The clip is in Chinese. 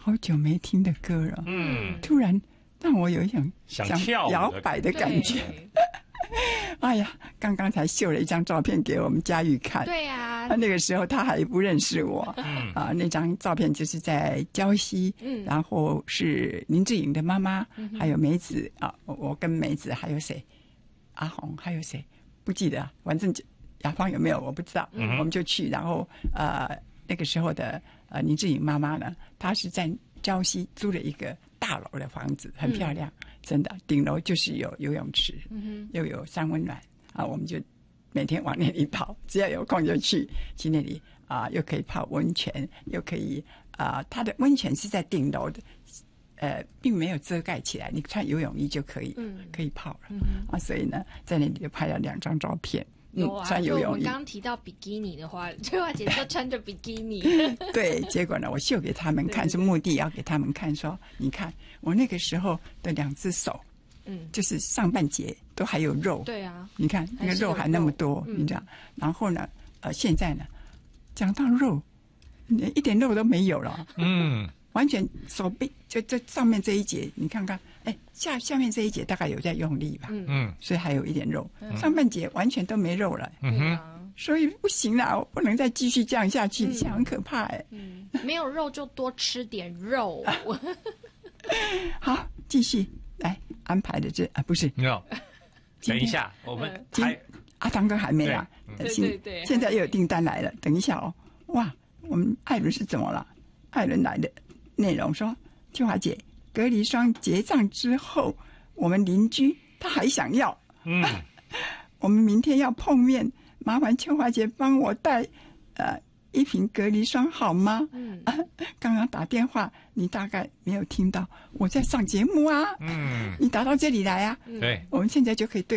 好久没听的歌了，突然让我有一种想跳摇摆的感觉。哎呀，刚刚才秀了一张照片给我们佳玉看。 对啊， 那个时候他还不认识我。那张照片就是在礁溪，然后是林志颖的妈妈，还有梅子啊，我跟梅子还有谁，阿红还有谁不记得，反正雅芳有没有我不知道。我们就去，然后那个时候的林志颖妈妈呢，她是在礁溪租了一个大楼的房子，很漂亮。真的，顶楼就是有游泳池，又有三温暖啊，我们就每天往那里跑，只要有空就去那里啊，又可以泡温泉，又可以它的温泉是在顶楼的，并没有遮盖起来，你穿游泳衣就可以泡了所以呢，在那里就拍了2张照片。 有啊， 穿游泳衣。 就我们刚刚提到比基尼的话，翠华姐就穿着比基尼。 对，结果呢，我秀给他们看，是目的要给他们看说，你看我那个时候的2只手，就是上半截都还有肉。 对啊， 你看那个肉还那么多，你知道？然后呢，现在呢，讲到肉，一点肉都没有了。完全手臂就这上面这一节，你看看，下面这一节大概有在用力吧，所以还有一点肉，上半截完全都没肉了，所以不行了，我不能再继续这样下去，这样很可怕没有肉就多吃点肉。 好，继续来安排的不是， 没有，等一下，我们阿汤哥还没啊， 对， 现在又有订单来了，等一下哦，哇，我们艾伦是怎么了？艾伦来的内容说，秋华姐，隔离霜结账之后，我们邻居他还想要，我们明天要碰面，麻烦秋华姐帮我带1瓶隔离霜好吗？刚刚打电话你大概没有听到，我在上节目啊，你打到这里来啊， 对， 我们现在就可以对